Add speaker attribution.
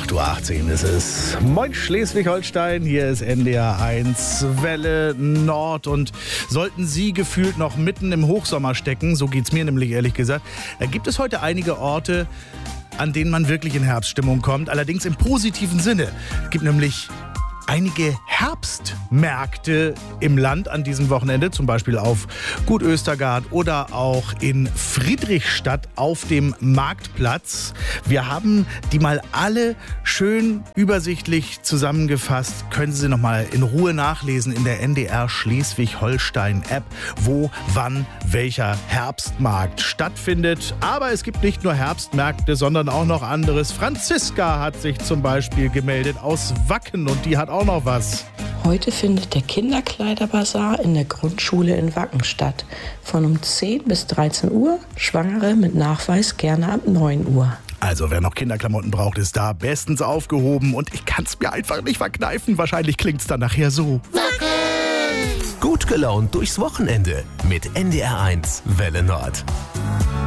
Speaker 1: 8:18 Uhr ist es. Moin Schleswig-Holstein, hier ist NDR 1 Welle Nord. Und sollten Sie gefühlt noch mitten im Hochsommer stecken, so geht's mir nämlich ehrlich gesagt, gibt es heute einige Orte, an denen man wirklich in Herbststimmung kommt. Allerdings im positiven Sinne. Es gibt nämlich einige Herbstmärkte im Land an diesem Wochenende, zum Beispiel auf Gut Östergard oder auch in Friedrichstadt auf dem Marktplatz. Wir haben die mal alle schön übersichtlich zusammengefasst. Können Sie noch mal in Ruhe nachlesen in der NDR Schleswig-Holstein-App, wo, wann, welcher Herbstmarkt stattfindet. Aber es gibt nicht nur Herbstmärkte, sondern auch noch anderes. Franziska hat sich zum Beispiel gemeldet aus Wacken und die hat auch noch was.
Speaker 2: Heute findet der Kinderkleiderbazar in der Grundschule in Wacken statt. Von um 10 bis 13 Uhr, Schwangere mit Nachweis gerne ab 9 Uhr.
Speaker 1: Also wer noch Kinderklamotten braucht, ist da bestens aufgehoben. Und ich kann es mir einfach nicht verkneifen. Wahrscheinlich klingt es dann nachher so.
Speaker 3: Gut gelaunt durchs Wochenende mit NDR 1 Welle Nord.